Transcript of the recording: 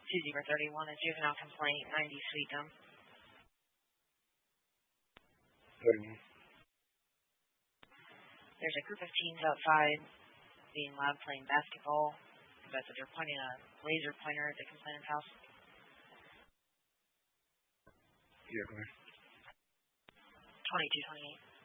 2031, a juvenile complaint, 90 Sweet Gum. 31. There's a group of teens outside being loud playing basketball, but they're pointing a laser pointer at the complainant's house. Yeah, go ahead. 2228.